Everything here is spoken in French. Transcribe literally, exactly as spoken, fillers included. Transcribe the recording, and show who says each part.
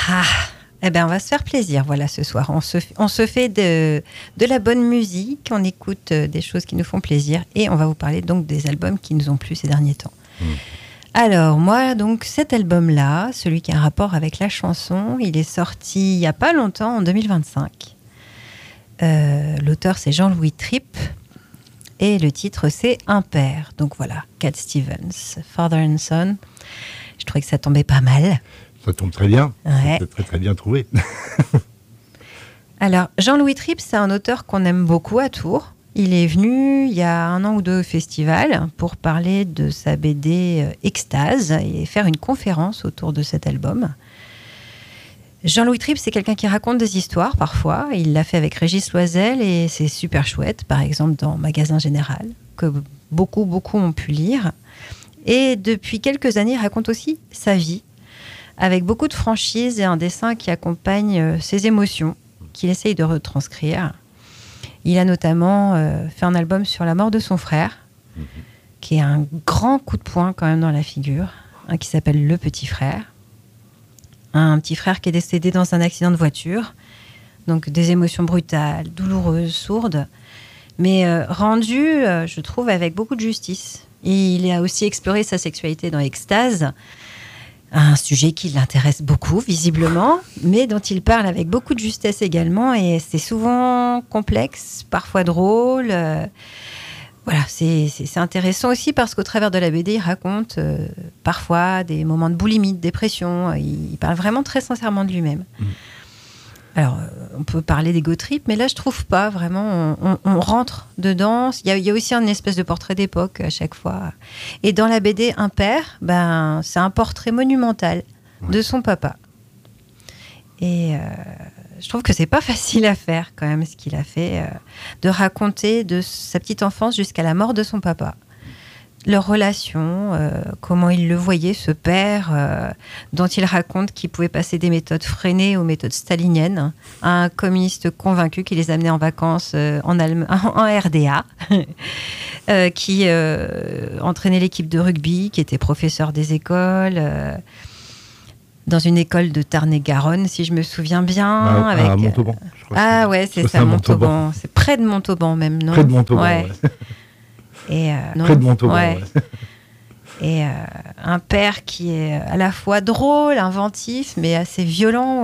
Speaker 1: Ah, eh ben on va se faire plaisir, voilà, ce soir. On se, on se fait de, de la bonne musique, on écoute des choses qui nous font plaisir et on va vous parler donc des albums qui nous ont plu ces derniers temps. Mmh. Alors, moi, donc, cet album-là, celui qui a un rapport avec la chanson, il est sorti il n'y a pas longtemps, en deux mille vingt-cinq. Euh, l'auteur, c'est Jean-Louis Tripp. Et le titre, c'est Impair. Donc voilà, Cat Stevens, Father and Son. Je trouvais que ça tombait pas mal.
Speaker 2: Ça tombe très bien.
Speaker 1: Ouais.
Speaker 2: C'est très, très bien trouvé.
Speaker 1: Alors, Jean-Louis Tripp, c'est un auteur qu'on aime beaucoup à Tours. Il est venu il y a un an ou deux au festival pour parler de sa B D euh, Extase et faire une conférence autour de cet album. Jean-Louis Tripp, c'est quelqu'un qui raconte des histoires parfois. Il l'a fait avec Régis Loisel et c'est super chouette, par exemple dans Magasin Général, que beaucoup, beaucoup ont pu lire. Et depuis quelques années, il raconte aussi sa vie, avec beaucoup de franchise et un dessin qui accompagne ses émotions, qu'il essaye de retranscrire. Il a notamment euh, fait un album sur la mort de son frère, mmh. qui est un grand coup de poing quand même dans la figure, hein, qui s'appelle Le Petit Frère. Un petit frère qui est décédé dans un accident de voiture. Donc des émotions brutales, douloureuses, sourdes, mais euh, rendues, euh, je trouve, avec beaucoup de justice. Et il a aussi exploré sa sexualité dans Extase, un sujet qui l'intéresse beaucoup, visiblement, mais dont il parle avec beaucoup de justesse également, et c'est souvent complexe, parfois drôle. Euh, voilà, c'est, c'est, c'est intéressant aussi parce qu'au travers de la B D, il raconte euh, parfois des moments de boulimie, de dépression. Il, il parle vraiment très sincèrement de lui-même. Mmh. Alors, euh, on peut parler d'ego trip, mais là, je trouve pas vraiment. On, on, on rentre dedans. Il y, a, il y a aussi une espèce de portrait d'époque à chaque fois. Et dans la B D Impair, ben, c'est un portrait monumental ouais. de son papa. Et euh, je trouve que c'est pas facile à faire quand même ce qu'il a fait, euh, de raconter de sa petite enfance jusqu'à la mort de son papa. Leur relation, euh, comment il le voyait, ce père, euh, dont il raconte qu'il pouvait passer des méthodes freinées aux méthodes staliniennes, à un communiste convaincu qui les amenait en vacances euh, en, Allem- en R D A, euh, qui euh, entraînait l'équipe de rugby, qui était professeur des écoles, euh, dans une école de Tarn-et-Garonne, si je me souviens bien.
Speaker 2: Ah,
Speaker 1: avec,
Speaker 2: à Montauban, je crois.
Speaker 1: Ah ouais, c'est ça, Montauban. Montauban. C'est près de Montauban même, non ?
Speaker 2: Près de Montauban,
Speaker 1: ouais.
Speaker 2: ouais.
Speaker 1: Et, euh, non,
Speaker 2: Près de Montauban,
Speaker 1: ouais.
Speaker 2: ouais.
Speaker 1: Et euh, un père qui est à la fois drôle, inventif, mais assez violent